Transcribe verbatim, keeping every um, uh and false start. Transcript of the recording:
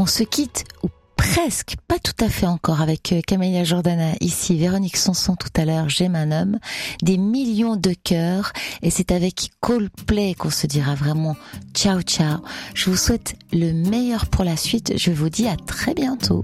On se quitte, ou presque, pas tout à fait encore, avec Camélia Jordana ici, Véronique Sanson tout à l'heure, J'aime un homme, des millions de cœurs, et c'est avec Coldplay qu'on se dira vraiment ciao ciao. Je vous souhaite le meilleur pour la suite, je vous dis à très bientôt.